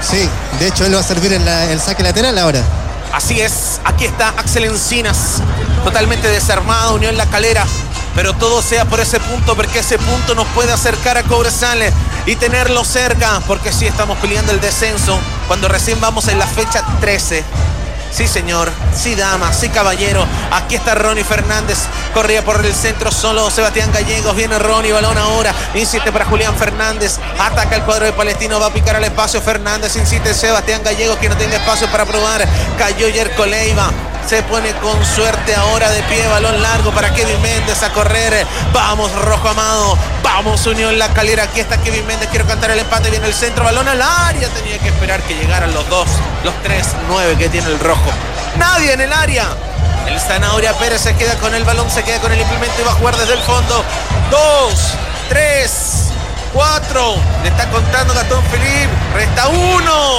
Sí, de hecho él va a servir en el saque lateral ahora. Así es, aquí está Axel Encinas, totalmente desarmado, Unión La Calera, pero todo sea por ese punto, porque ese punto nos puede acercar a Cobresal y tenerlo cerca, porque sí estamos peleando el descenso, cuando recién vamos en la fecha 13. Sí, señor, sí, dama, sí, caballero. Aquí está Ronnie Fernández, corría por el centro solo Sebastián Gallegos, viene Ronnie, balón ahora, insiste para Julián Fernández, ataca el cuadro de Palestino, va a picar al espacio Fernández, insiste Sebastián Gallegos, que no tiene espacio para probar, cayó Yerko Leiva. Se pone con suerte ahora de pie, balón largo para Kevin Méndez a correr. Vamos, Rojo Amado, vamos Unión La Calera, aquí está Kevin Méndez, quiero cantar el empate, viene el centro, balón al área, tenía que esperar que llegaran los 3, 9 que tiene el rojo. Nadie en el área. El Zanahoria Pérez se queda con el balón, se queda con el implemento y va a jugar desde el fondo. 2, 3, 4, le está contando Gastón Philippe, resta 1.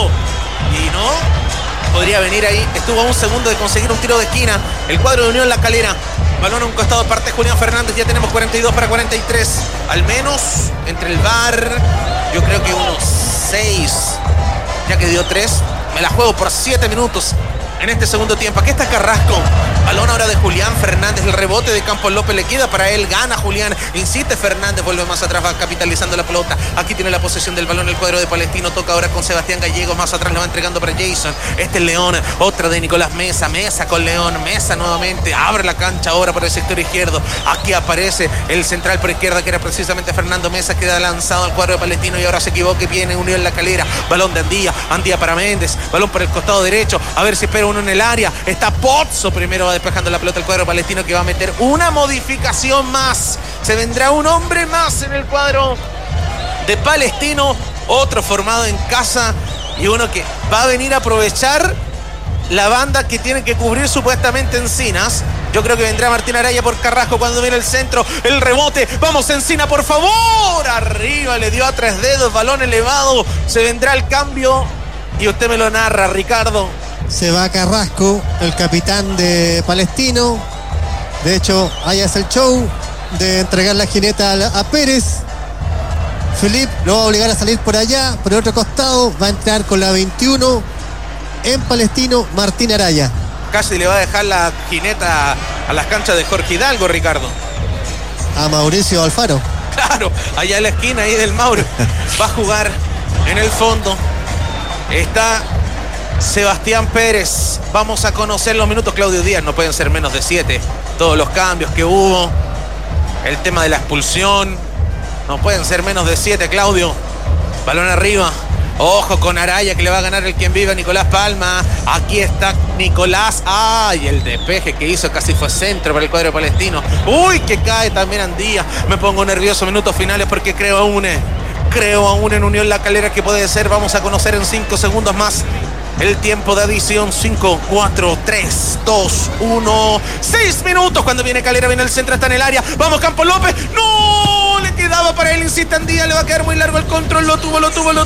Y no... podría venir ahí, estuvo a un segundo de conseguir un tiro de esquina el cuadro de Unión La Calera. Balón a un costado de parte de Julián Fernández, ya tenemos 42 para 43, al menos entre el VAR, yo creo que unos 6, ya que dio 3, me la juego por 7 minutos en este segundo tiempo. Aquí está Carrasco, balón ahora de Julián Fernández, el rebote de Campos López le queda para él, gana Julián, insiste Fernández, vuelve más atrás, va capitalizando la pelota, aquí tiene la posesión del balón el cuadro de Palestino, toca ahora con Sebastián Gallegos, más atrás le va entregando para Jason, este es León, otra de Nicolás Mesa, Mesa con León, Mesa nuevamente, abre la cancha ahora por el sector izquierdo, aquí aparece el central por izquierda que era precisamente Fernando Mesa, queda lanzado al cuadro de Palestino y ahora se equivoca y viene Unión La Calera, balón de Andía para Méndez, balón por el costado derecho, a ver si espera uno en el área, está Pozzo, primero va despejando la pelota el cuadro palestino que va a meter una modificación más, se vendrá un hombre más en el cuadro de Palestino, otro formado en casa y uno que va a venir a aprovechar la banda que tiene que cubrir supuestamente Encinas. Yo creo que vendrá Martín Araya por Carrasco cuando viene el centro, el rebote, vamos Encina por favor, arriba le dio a 3 dedos, balón elevado, se vendrá el cambio y usted me lo narra, Ricardo. Se va Carrasco, el capitán de Palestino. De hecho, ahí es el show de entregar la jineta a Pérez. Philippe lo va a obligar a salir por allá, por el otro costado. Va a entrar con la 21 en Palestino, Martín Araya. Casi le va a dejar la jineta a las canchas de Jorge Hidalgo, Ricardo. A Mauricio Alfaro. Claro, allá en la esquina ahí del Mauro. Va a jugar en el fondo. Está Sebastián Pérez, vamos a conocer los minutos. Claudio Díaz, no pueden ser menos de 7. Todos los cambios que hubo, el tema de la expulsión, no pueden ser menos de 7, Claudio. Balón arriba, ojo con Araya que le va a ganar el quien vive a Nicolás Palma. Aquí está Nicolás, ay, el despeje que hizo casi fue centro para el cuadro palestino. Uy, que cae también Andía. Me pongo nervioso, minutos finales porque creo aún en Unión La Calera que puede ser. Vamos a conocer en 5 segundos más el tiempo de adición. 5, 4, 3, 2, 1. 6 minutos cuando viene Calera, viene el centro, está en el área. Vamos Campos López. ¡No! Le quedaba para él, insiste Andía, le va a quedar muy largo el control. Lo tuvo.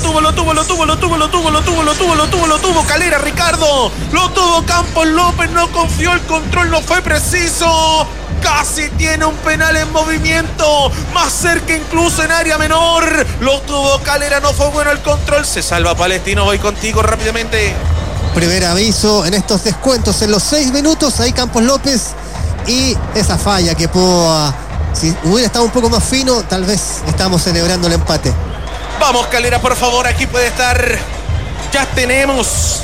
Calera, Ricardo. Lo tuvo Campos López, no confió, el control no fue preciso. Casi tiene un penal en movimiento, más cerca incluso en área menor. Lo tuvo Calera, no fue bueno el control. Se salva Palestino, voy contigo rápidamente. Primer aviso en estos descuentos en los 6 minutos. Ahí Campos López y esa falla que pudo... si hubiera estado un poco más fino, tal vez estamos celebrando el empate. Vamos Calera, por favor, aquí puede estar. Ya tenemos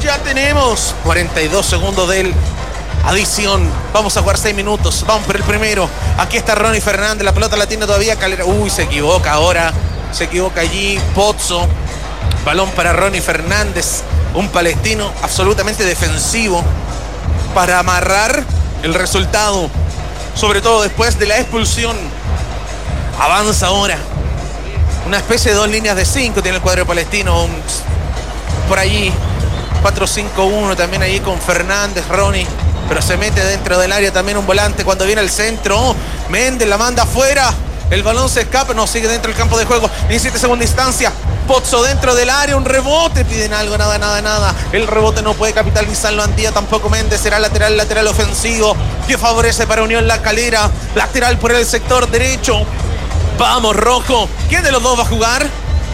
42 segundos del... adición, vamos a jugar 6 minutos, vamos por el primero. Aquí está Ronnie Fernández, la pelota la tiene todavía Calera. Uy, se equivoca ahora, se equivoca allí Pozzo. Balón para Ronnie Fernández, un palestino absolutamente defensivo para amarrar el resultado, sobre todo después de la expulsión. Avanza ahora, una especie de 2 líneas de 5 tiene el cuadro palestino, por allí 4-5-1 también allí con Fernández, Ronnie, pero se mete dentro del área también un volante cuando viene el centro. Méndez la manda afuera, el balón se escapa, no, sigue dentro del campo de juego, 17 segunda instancia. Pozzo dentro del área, un rebote, piden algo, nada. El rebote no puede capitalizarlo Andía, tampoco Méndez, será lateral ofensivo que favorece para Unión La Calera. Lateral por el sector derecho. Vamos, Rojo. ¿Quién de los dos va a jugar?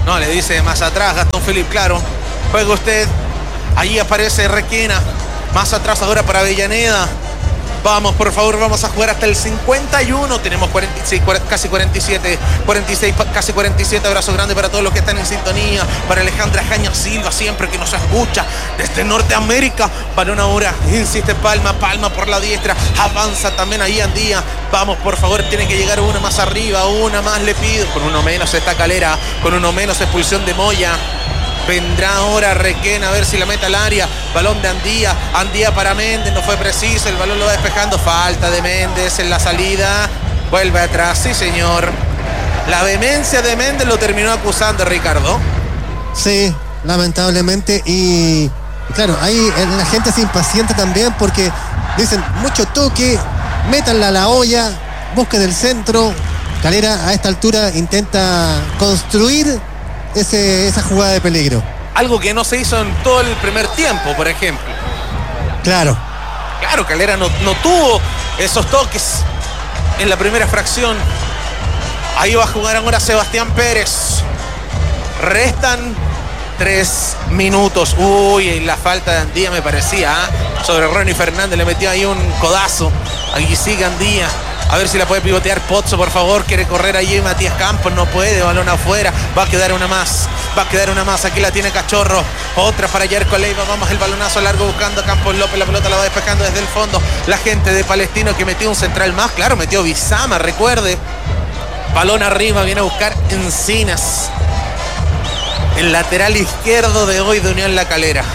No, le dice más atrás Gastón Philippe, claro. Juega usted. Allí aparece Requena. Más atrás ahora para Avellaneda. Vamos, por favor, vamos a jugar hasta el 51. Tenemos 46, casi 47, 46, casi 47. Abrazo grande para todos los que están en sintonía. Para Alejandra Jaña Silva, siempre que nos escucha desde Norteamérica. Balón ahora, insiste Palma por la diestra. Avanza también ahí Andía. Vamos, por favor, tiene que llegar una más arriba. Una más le pido. Con uno menos está Calera. Con uno menos expulsión de Moya. Vendrá ahora Requena a ver si la mete al área. Balón de Andía. Andía para Méndez. No fue preciso. El balón lo va despejando. Falta de Méndez en la salida. Vuelve atrás. Sí, señor. La vehemencia de Méndez lo terminó acusando, Ricardo. Sí, lamentablemente. Y claro, ahí la gente se impacienta también porque dicen mucho toque. Métanla a la olla. Busquen el centro. Calera a esta altura intenta construir esa jugada de peligro. Algo que no se hizo en todo el primer tiempo, por ejemplo. Claro, Calera no tuvo esos toques en la primera fracción. Ahí va a jugar ahora Sebastián Pérez. Restan 3 minutos. Uy, y la falta de Andía me parecía, sobre Ronnie Fernández, le metió ahí un codazo. Aquí sigue Andía. A ver si la puede pivotear Pozzo, por favor. Quiere correr allí Matías Campos. No puede. Balón afuera. Va a quedar una más. Aquí la tiene Cachorro. Otra para Yerko Leiva. Vamos, el balonazo largo buscando a Campos López. La pelota la va despejando desde el fondo. La gente de Palestino que metió un central más. Claro, metió Bizama, recuerde. Balón arriba. Viene a buscar Encinas. El lateral izquierdo de hoy de Unión La Calera.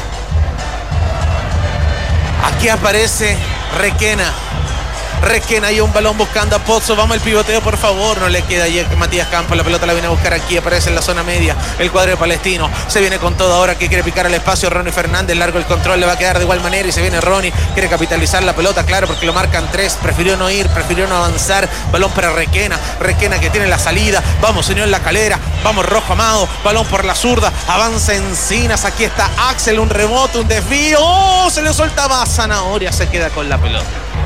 Aquí aparece Requena, hay un balón buscando a Pozzo. Vamos el pivoteo, por favor. No le queda ayer Matías Campos. La pelota la viene a buscar aquí. Aparece en la zona media el cuadro de Palestino. Se viene con todo ahora que quiere picar al espacio. Ronnie Fernández. Largo el control. Le va a quedar de igual manera. Y se viene Ronnie. Quiere capitalizar la pelota. Claro, porque lo marcan 3. Prefirió no ir. Prefirió no avanzar. Balón para Requena que tiene la salida. Vamos, señor La Calera. Vamos, Rojo Amado. Balón por la zurda. Avanza Encinas. Aquí está Axel. Un rebote, un desvío. ¡Oh! Se le soltaba a Zanahoria. Se queda con la pelota.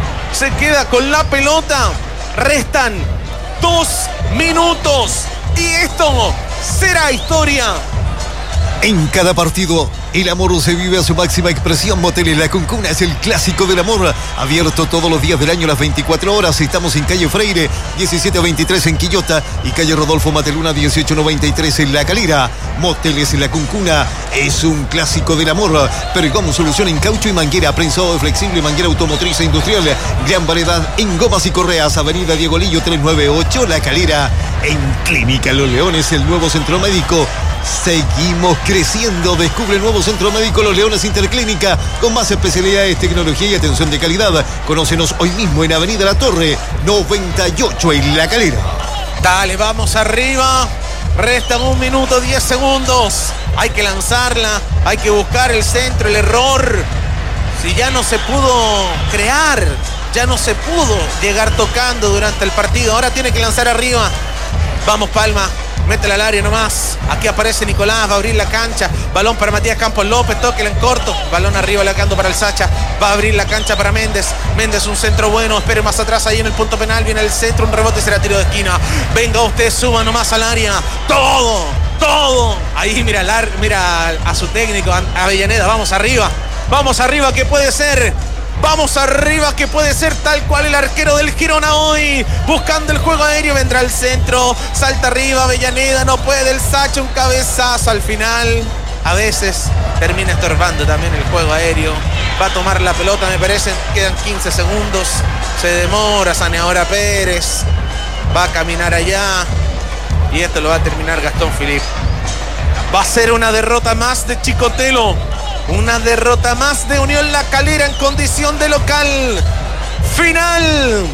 Restan 2 minutos y esto será historia. En cada partido, el amor se vive a su máxima expresión. Moteles La Cuncuna es el clásico del amor. Abierto todos los días del año, las 24 horas. Estamos en calle Freire, 1723 en Quillota y calle Rodolfo Mateluna, 1893 en La Calera. Moteles La Cuncuna es un clásico del amor. Pergón, solución en caucho y manguera, prensado de flexible, manguera automotriz e industrial. Gran variedad en gomas y correas. Avenida Diego Lillo 398, La Calera. En Clínica Los Leones, el nuevo centro médico. Seguimos creciendo. Descubre el nuevo centro médico Los Leones Interclínica con más especialidades, tecnología y atención de calidad. Conócenos hoy mismo en Avenida La Torre 98 en La Calera. Dale, vamos arriba. Restan 1 minuto 10 segundos. Hay que lanzarla. Hay que buscar el centro, el error. Si ya no se pudo crear, ya no se pudo llegar tocando durante el partido. Ahora tiene que lanzar arriba. Vamos, Palma. Métela al área nomás. Aquí aparece Nicolás, va a abrir la cancha. Balón para Matías Campos López, tóquela en corto. Balón arriba, lacando para el Sacha. Va a abrir la cancha para Méndez. Méndez, un centro bueno. Espere más atrás, ahí en el punto penal. Viene el centro, un rebote y será tiro de esquina. Venga usted, suba nomás al área. Todo. Ahí mira a su técnico, Avellaneda. Vamos arriba, que puede ser. Vamos arriba, que puede ser tal cual el arquero del Girona hoy. Buscando el juego aéreo, vendrá al centro. Salta arriba, Avellaneda, no puede el Sacha, un cabezazo al final. A veces termina estorbando también el juego aéreo. Va a tomar la pelota, me parece. Quedan 15 segundos. Se demora Zanahoria Pérez. Va a caminar allá. Y esto lo va a terminar Gastón Philippe. Va a ser una derrota más de Chicotelo. Una derrota más de Unión La Calera en condición de local. Final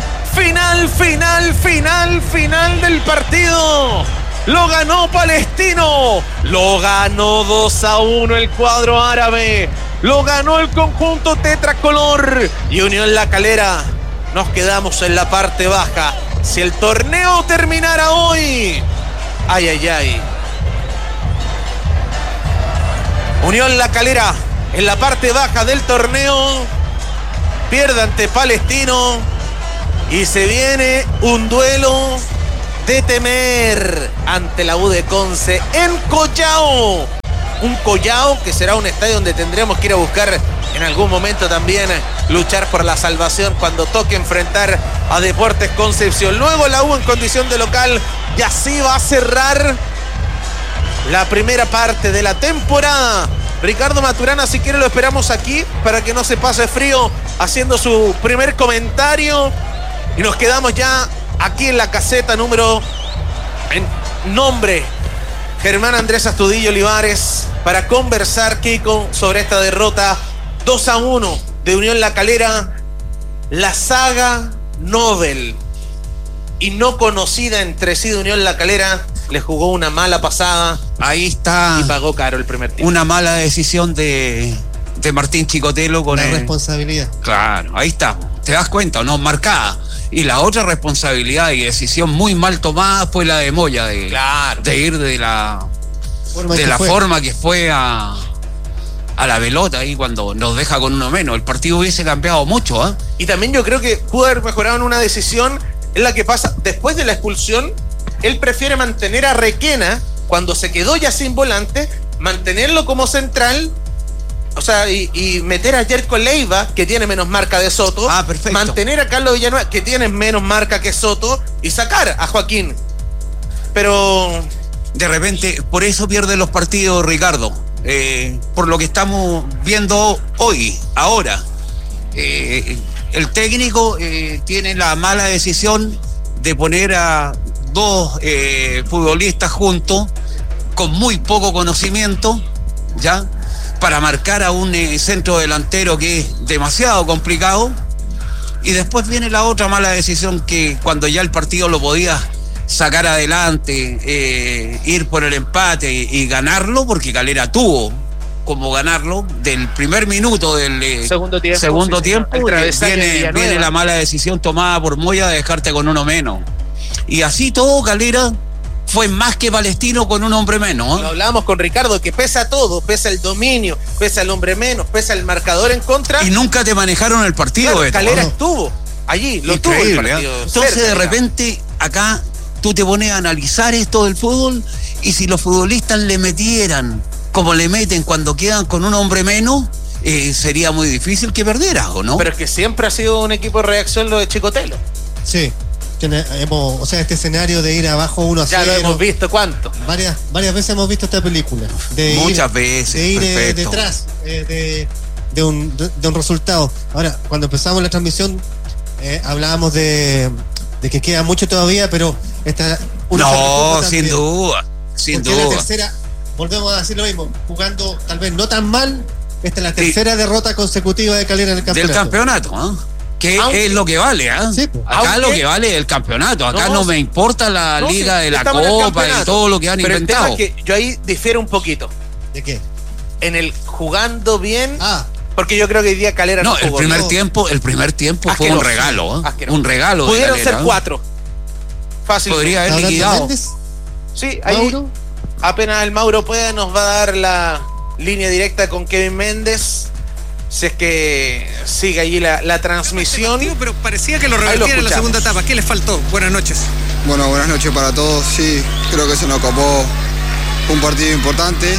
del partido. Lo ganó Palestino. Lo ganó 2-1 el cuadro árabe. Lo ganó el conjunto tetracolor. Y Unión La Calera, nos quedamos en la parte baja. Si el torneo terminara hoy. Ay. Unión La Calera en la parte baja del torneo pierde ante Palestino y se viene un duelo de temer ante la U de Conce en Collao. Un Collao que será un estadio donde tendremos que ir a buscar en algún momento también luchar por la salvación cuando toque enfrentar a Deportes Concepción. Luego la U en condición de local y así va a cerrar la primera parte de la temporada. Ricardo Maturana, si quiere lo esperamos aquí para que no se pase frío haciendo su primer comentario. Y nos quedamos ya aquí en la caseta número en nombre Germán Andrés Astudillo Olivares para conversar, Kiko, sobre esta derrota 2-1 de Unión La Calera. La saga Nobel y no conocida entre sí de Unión La Calera le jugó una mala pasada. Ahí está. Y pagó caro el primer tiempo. Una mala decisión de Martín Chicotelo con la responsabilidad. Claro, ahí está. ¿Te das cuenta o no? Marcada. Y la otra responsabilidad y decisión muy mal tomada fue la de Moya de ir de la forma que fue a la pelota ahí cuando nos deja con uno menos. El partido hubiese cambiado mucho, ¿eh? Y también yo creo que pudo haber mejorado en una decisión en la que pasa después de la expulsión. Él prefiere mantener a Requena cuando se quedó ya sin volante, mantenerlo como central, o sea, y meter a Jerko Leiva, que tiene menos marca de Soto, perfecto. Mantener a Carlos Villanueva, que tiene menos marca que Soto, y sacar a Joaquín. Pero de repente, por eso pierde los partidos, Ricardo. Por lo que estamos viendo hoy, ahora. El técnico tiene la mala decisión de poner a dos futbolistas juntos con muy poco conocimiento, ¿ya? Para marcar a un centro delantero que es demasiado complicado. Y después viene la otra mala decisión, que cuando ya el partido lo podía sacar adelante, ir por el empate y ganarlo, porque Calera tuvo como ganarlo del primer minuto del segundo tiempo, viene la mala decisión tomada por Moya de dejarte con uno menos. Y así todo, Calera fue más que Palestino con un hombre menos, ¿eh? Lo hablábamos con Ricardo, que pesa todo, pesa el dominio, pesa el hombre menos, pesa el marcador en contra. Y nunca te manejaron el partido. Claro, Calera estuvo allí, lo tuvo el partido. Entonces de repente acá tú te pones a analizar esto del fútbol, y si los futbolistas le metieran como le meten cuando quedan con un hombre menos, sería muy difícil que perdieras, ¿o no? Pero es que siempre ha sido un equipo de reacción lo de Chicotelo. Sí. O sea, este escenario de ir abajo 1-0. Ya lo hemos visto, ¿cuánto? Varias veces hemos visto esta película. Muchas veces. De ir detrás de un resultado. Ahora, cuando empezamos la transmisión, hablábamos de que queda mucho todavía, pero esta sin duda. La tercera, volvemos a decir lo mismo, jugando tal vez no tan mal. Esta es la tercera derrota consecutiva de Calera en el campeonato. Del campeonato, ¿eh? Que es lo que vale, ¿eh? Sí, acá lo que vale es el campeonato. Acá no me importa la liga de la Copa y todo lo que han inventado. El tema es que yo ahí difiero un poquito. ¿De qué? En el jugando bien. Porque yo creo que hoy día Calera no jugó. El primer tiempo fue un regalo, ¿eh? Un regalo. Pudieron ser 4. Fácil. Podría haber liquidado. Sí, ahí Mauro. Apenas el Mauro pueda, nos va a dar la línea directa con Kevin Méndez. Si es que sigue allí la transmisión. Pero parecía que lo revertían en la segunda etapa. ¿Qué les faltó? Buenas noches. Bueno, buenas noches para todos. Sí, creo que se nos copó un partido importante.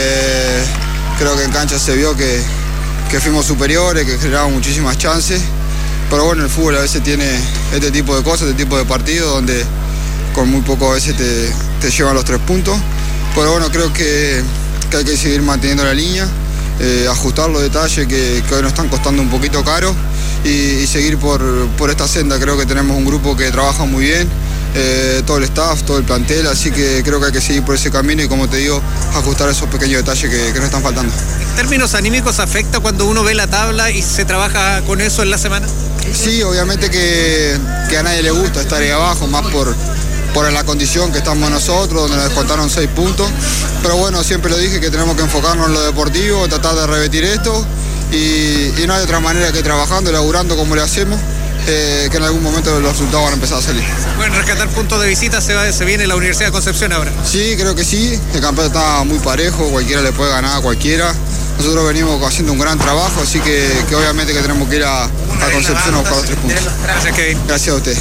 Creo que en cancha se vio que fuimos superiores, que generamos muchísimas chances. Pero bueno, el fútbol a veces tiene este tipo de cosas, este tipo de partidos donde con muy poco a veces te llevan los 3 puntos. Pero bueno, creo que hay que seguir manteniendo la línea. Ajustar los detalles que hoy nos están costando un poquito caro y seguir por esta senda. Creo que tenemos un grupo que trabaja muy bien, todo el staff, todo el plantel, así que creo que hay que seguir por ese camino y, como te digo, ajustar esos pequeños detalles que nos están faltando. ¿En términos anímicos afecta cuando uno ve la tabla y se trabaja con eso en la semana? Sí, obviamente que a nadie le gusta estar ahí abajo, más por la condición que estamos nosotros, donde nos descontaron 6 puntos. Pero bueno, siempre lo dije, que tenemos que enfocarnos en lo deportivo, tratar de revertir esto y no hay otra manera que trabajando, laburando como le hacemos, que en algún momento los resultados van a empezar a salir. Bueno, rescatar puntos de visita, se viene la Universidad de Concepción ahora. Sí, creo que sí, el campeonato está muy parejo, cualquiera le puede ganar a cualquiera. Nosotros venimos haciendo un gran trabajo, así que obviamente que tenemos que ir a Concepción a buscar los 3 puntos. Gracias, Kevin. Gracias a usted.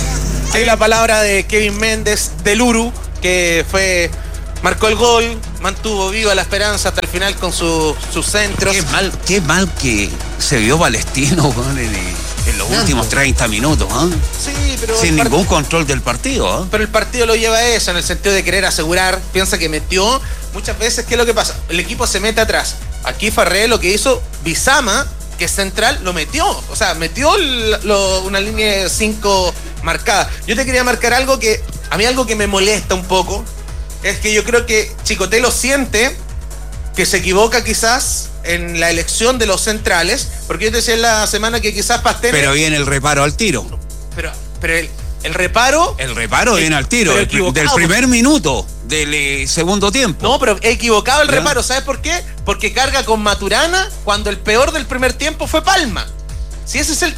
Hay la palabra de Kevin Méndez, del Uru, que marcó el gol, mantuvo viva la esperanza hasta el final con sus centros. Qué mal que se vio Palestino en los últimos 30 minutos, ¿eh? Sí, pero sin ningún control del partido, ¿eh? Pero el partido lo lleva a eso, en el sentido de querer asegurar. Piensa que metió. Muchas veces, ¿qué es lo que pasa? El equipo se mete atrás. Aquí Farré lo que hizo, Bizama, que es central, lo metió. O sea, metió una línea de 5 marcada. Yo te quería marcar algo que me molesta un poco. Es que yo creo que Chicotelo siente que se equivoca quizás en la elección de los centrales, porque yo te decía en la semana que quizás Pastene... Pero viene el reparo al tiro. Pero el reparo... El reparo viene al tiro, del primer minuto del segundo tiempo. No, pero he equivocado el reparo, ¿sabes por qué? Porque carga con Maturana cuando el peor del primer tiempo fue Palma. Si ese es el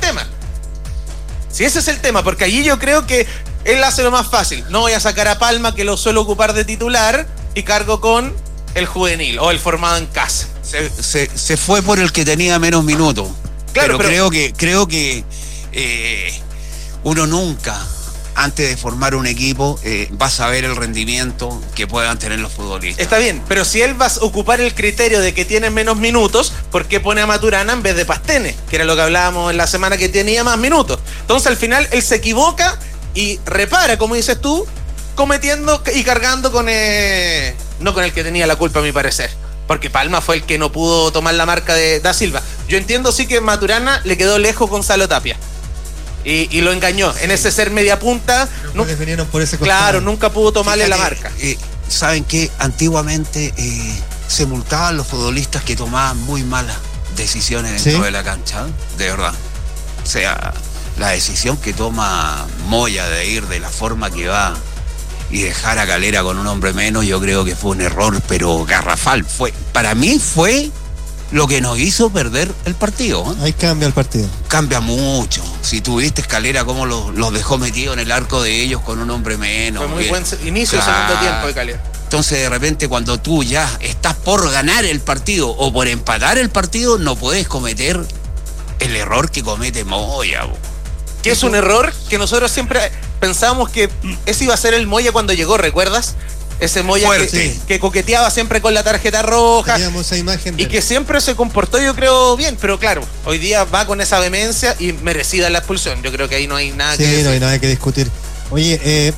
tema, porque allí yo creo que él hace lo más fácil. No voy a sacar a Palma, que lo suelo ocupar de titular, y cargo con el juvenil o el formado en casa. Se fue por el que tenía menos minutos. Claro, pero creo que uno nunca, antes de formar un equipo, va a saber el rendimiento que puedan tener los futbolistas. Está bien, pero si él va a ocupar el criterio de que tiene menos minutos, ¿por qué pone a Maturana en vez de Pastene? Que era lo que hablábamos en la semana, que tenía más minutos. Entonces al final él se equivoca y repara, como dices tú, cometiendo y cargando con no con el que tenía la culpa, a mi parecer, porque Palma fue el que no pudo tomar la marca de Da Silva. Yo entiendo sí que Maturana le quedó lejos Gonzalo Tapia y lo engañó en ese ser media punta. No vinieron por ese costado. Claro, nunca pudo tomarle la marca. ¿Saben qué? Antiguamente se multaban los futbolistas que tomaban muy malas decisiones dentro de la cancha, de verdad. O sea, la decisión que toma Moya de ir de la forma que va y dejar a Calera con un hombre menos, yo creo que fue un error, pero garrafal. Para mí fue lo que nos hizo perder el partido, ¿eh? Ahí cambia el partido. Cambia mucho. Si tuviste Calera, cómo los dejó metidos en el arco de ellos con un hombre menos. Fue muy buen inicio del segundo tiempo de Calera. Entonces, de repente, cuando tú ya estás por ganar el partido o por empatar el partido, no puedes cometer el error que comete Moya, que es un error que nosotros siempre pensábamos que ese iba a ser el Moya cuando llegó, ¿recuerdas? Ese Moya que coqueteaba siempre con la tarjeta roja. Teníamos esa imagen y que siempre se comportó, yo creo, bien, pero claro, hoy día va con esa vehemencia y merecida la expulsión. Yo creo que ahí no hay nada que decir. Sí, no hay nada que discutir. Oye,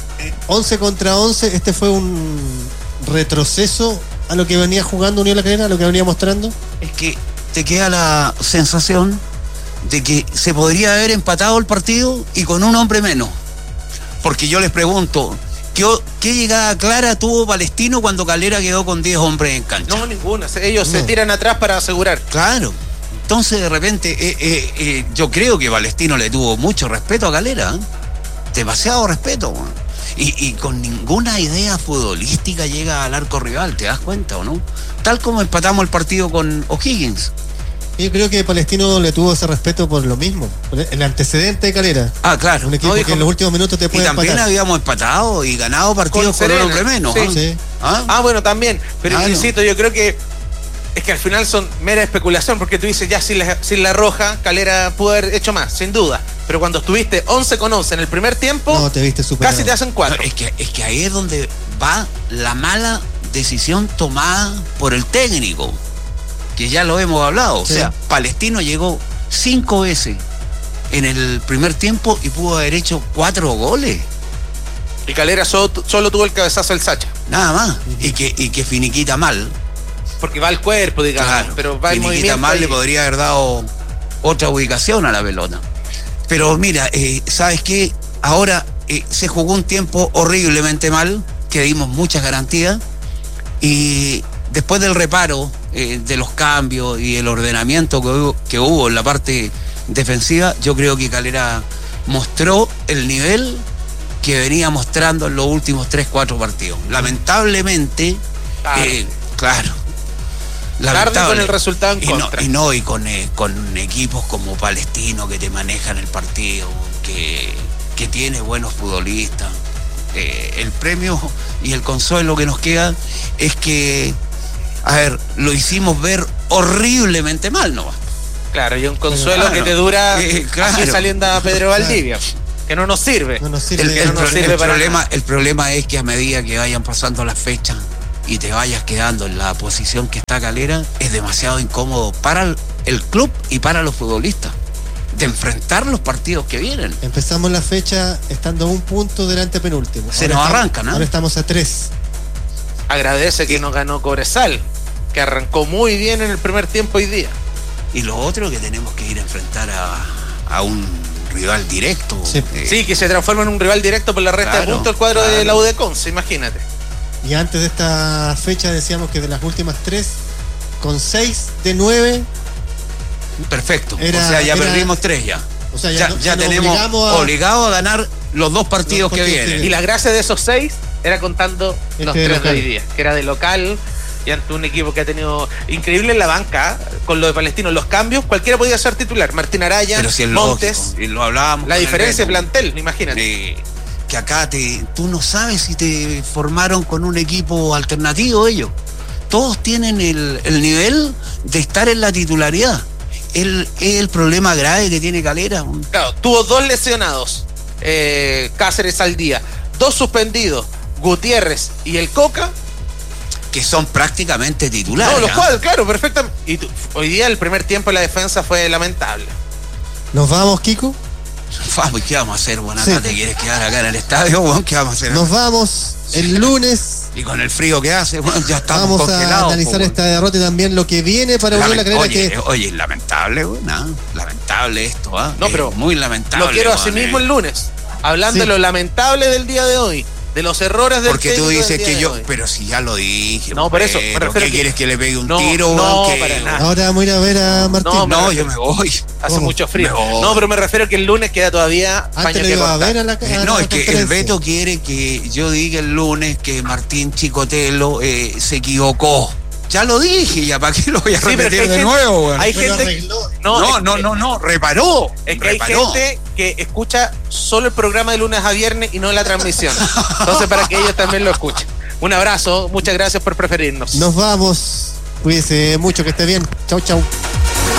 11 contra 11, este fue un retroceso a lo que venía jugando Unión La Calera, a lo que venía mostrando. Es que te queda la sensación de que se podría haber empatado el partido y con un hombre menos. Porque yo les pregunto, ¿qué llegada clara tuvo Palestino cuando Calera quedó con 10 hombres en cancha? No, ninguna. Ellos se tiran atrás para asegurar. Claro. Entonces, de repente, yo creo que Palestino le tuvo mucho respeto a Calera, ¿eh? Demasiado respeto. Y con ninguna idea futbolística llega al arco rival, ¿te das cuenta o no? Tal como empatamos el partido con O'Higgins. Yo creo que Palestino le tuvo ese respeto por lo mismo, por el antecedente de Calera. Ah, claro. Un equipo que en los últimos minutos te puede empatar. Y también habíamos empatado y ganado partidos con un hombre menos. Sí. Sí. Bueno, también. Pero insisto, yo creo que es que al final son mera especulación, porque tú dices, ya sin la roja, Calera pudo haber hecho más, sin duda. Pero cuando estuviste 11 con 11 en el primer tiempo, no, te viste superado. Casi te hacen 4. No, es que ahí es donde va la mala decisión tomada por el técnico, que ya lo hemos hablado. Sí. O sea, Palestino llegó 5 veces en el primer tiempo y pudo haber hecho 4 goles. Y Calera solo tuvo el cabezazo del Sacha. Nada más. Y que finiquita mal. Porque va al cuerpo, digamos. Claro, pero va el movimiento mal, le podría haber dado otra ubicación a la pelota. Pero mira, ¿sabes qué? Ahora se jugó un tiempo horriblemente mal, que dimos muchas garantías, y después del reparo de los cambios y el ordenamiento que hubo en la parte defensiva, yo creo que Calera mostró el nivel que venía mostrando en los últimos 3-4 partidos. Lamentablemente, claro. Tarde con el resultado en contra. Y con equipos como Palestino que te manejan el partido, que tiene buenos futbolistas. El premio y el consuelo que nos queda es que, a ver, lo hicimos ver horriblemente mal, ¿no? Claro, y un consuelo que te dura así saliendo a Pedro Valdivia. que no nos sirve. No nos sirve. El problema es que a medida que vayan pasando las fechas y te vayas quedando en la posición que está Calera, es demasiado incómodo para el club y para los futbolistas de enfrentar los partidos que vienen. Empezamos la fecha estando a un punto del antepenúltimo. Se nos arrancan, ¿no? Ahora estamos a 3. Agradece que nos ganó Cobresal, que arrancó muy bien en el primer tiempo hoy día. Y lo otro que tenemos que ir a enfrentar a un rival directo. Sí. Sí, que se transforma en un rival directo por la resta de puntos el cuadro de la U de Conce, imagínate. Y antes de esta fecha decíamos que de las últimas 3, con 6 de 9... Perfecto. Ya perdimos 3 ya. O sea, ya tenemos obligado a ganar los 2 partidos que vienen. Y la gracia de esos 6 era contando los 3 de hoy día, que era de local y ante un equipo que ha tenido increíble en la banca, con lo de Palestino, los cambios, cualquiera podía ser titular. Martín Araya, pero si es Montes, lógico, y lo hablábamos. La diferencia de plantel, imagínate. Que acá tú no sabes si te formaron con un equipo alternativo ellos. Todos tienen el nivel de estar en la titularidad. El problema grave que tiene Calera. Claro, tuvo 2 lesionados, Cáceres al día, 2 suspendidos, Gutiérrez y el Coca, que son prácticamente titulares. No, los cuales, claro, perfectamente. Y hoy día el primer tiempo en la defensa fue lamentable. ¿Nos vamos, Kiko? Vamos, ¿qué vamos a hacer? Bueno, acá te quieres quedar acá en el estadio, bueno, ¿qué vamos a hacer? Nos vamos el lunes. Y con el frío que hace, bueno, ya estamos congelados. Vamos a analizar esta derrota y también lo que viene para Unión La Calera. Oye, lamentable, güey, lamentable esto, ¿ah? No, pero muy lamentable. Lo quiero así mismo el lunes, hablando de lo lamentable del día de hoy, de los errores del porque tú dices que yo, hoy. pero si ya lo dije. No, por eso, me refiero ¿qué quieres que le pegue un no, tiro? No, que... para nada. Ahora vamos a ir a ver a Martín. No, yo me voy. Hace mucho frío. No, pero me refiero que el lunes queda todavía paño que cortar. A ver no, es que el Beto quiere que yo diga el lunes que Martín Chicotelo se equivocó. Ya lo dije, ya para qué lo voy a repetir de nuevo, güey. Hay gente. No, reparó. Es que hay gente que escucha solo el programa de lunes a viernes y no la transmisión. Entonces, para que ellos también lo escuchen. Un abrazo, muchas gracias por preferirnos. Nos vamos. Cuídese mucho, que esté bien. Chau, chau.